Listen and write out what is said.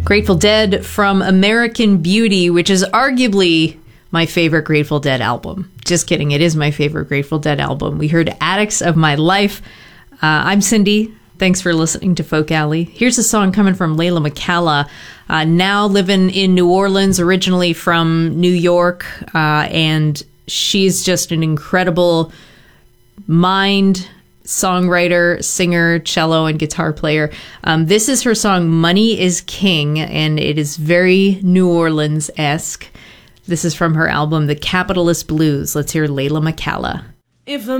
Grateful Dead from American Beauty, which is arguably my favorite Grateful Dead album. Just kidding. It is my favorite Grateful Dead album. We heard Addicts of My Life. I'm Cindy. Thanks for listening to Folk Alley. Here's a song coming from Layla McCalla, now living in New Orleans, originally from New York. And she's just an incredible mind, songwriter, singer, cello, and guitar player. This is her song, Money is King, and it is very New Orleans-esque. This is from her album, The Capitalist Blues. Let's hear Layla McCalla. If